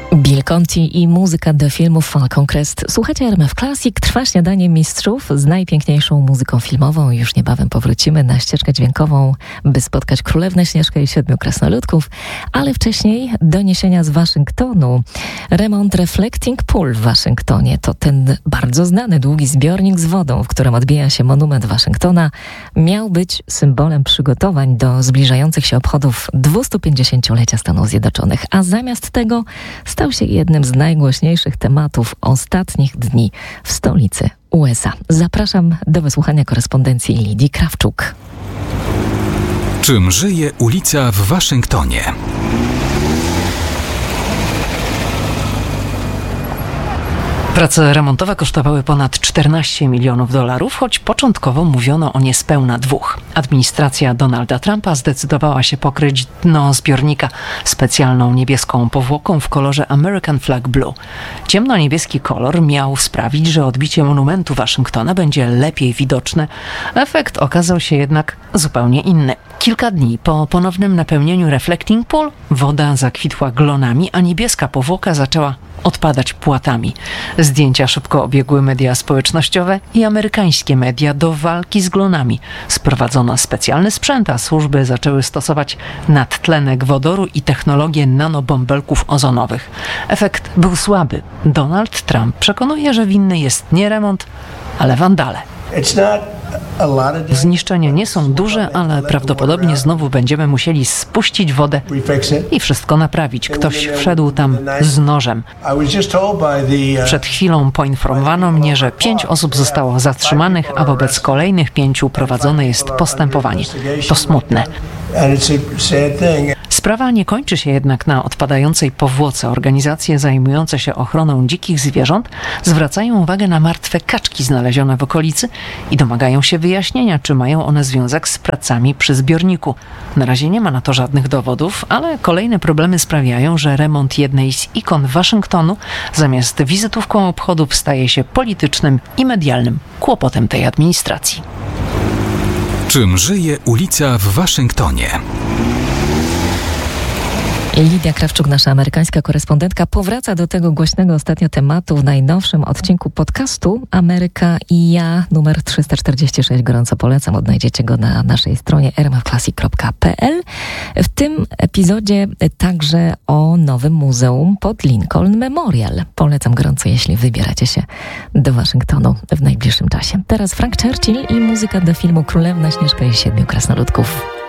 Bill Conti i muzyka do filmu Falcon Crest. Słuchajcie RMF Classic, trwa śniadanie mistrzów z najpiękniejszą muzyką filmową. Już niebawem powrócimy na ścieżkę dźwiękową, by spotkać Królewnę Śnieżkę i 7 krasnoludków, ale wcześniej doniesienia z Waszyngtonu. Remont Reflecting Pool w Waszyngtonie to ten bardzo znany długi zbiornik z wodą, w którym odbija się monument Waszyngtona. Miał być symbolem przygotowań do zbliżających się obchodów 250-lecia Stanów Zjednoczonych, a zamiast tego stał się jednym z najgłośniejszych tematów ostatnich dni w stolicy USA. Zapraszam do wysłuchania korespondencji Lidii Krawczuk. Czym żyje ulica w Waszyngtonie? Prace remontowe kosztowały ponad $14 milionów, choć początkowo mówiono o niespełna 2. Administracja Donalda Trumpa zdecydowała się pokryć dno zbiornika specjalną niebieską powłoką w kolorze American Flag Blue. Ciemno-niebieski kolor miał sprawić, że odbicie monumentu Waszyngtona będzie lepiej widoczne. Efekt okazał się jednak zupełnie inny. Kilka dni po ponownym napełnieniu Reflecting Pool woda zakwitła glonami, a niebieska powłoka zaczęła odpadać płatami. Zdjęcia szybko obiegły media społecznościowe i amerykańskie media. Do walki z glonami sprowadzono specjalny sprzęt, a służby zaczęły stosować nadtlenek wodoru i technologię nanobąbelków ozonowych. Efekt był słaby. Donald Trump przekonuje, że winny jest nie remont, ale wandale. Zniszczenia nie są duże, ale prawdopodobnie znowu będziemy musieli spuścić wodę i wszystko naprawić. Ktoś wszedł tam z nożem. Przed chwilą poinformowano mnie, że 5 osób zostało zatrzymanych, a wobec kolejnych 5 prowadzone jest postępowanie. To smutne. Sprawa nie kończy się jednak na odpadającej powłoce. Organizacje zajmujące się ochroną dzikich zwierząt zwracają uwagę na martwe kaczki znalezione w okolicy i domagają się wyjaśnienia, czy mają one związek z pracami przy zbiorniku. Na razie nie ma na to żadnych dowodów, ale kolejne problemy sprawiają, że remont jednej z ikon Waszyngtonu zamiast wizytówką obchodów staje się politycznym i medialnym kłopotem tej administracji. Czym żyje ulica w Waszyngtonie? Lidia Krawczuk, nasza amerykańska korespondentka, powraca do tego głośnego ostatnio tematu w najnowszym odcinku podcastu Ameryka i ja, numer 346. Gorąco polecam, odnajdziecie go na naszej stronie rmfclassic.pl. W tym epizodzie także o nowym muzeum pod Lincoln Memorial. Polecam gorąco, jeśli wybieracie się do Waszyngtonu w najbliższym czasie. Teraz Frank Churchill i muzyka do filmu Królewna Śnieżka i 7 krasnoludków.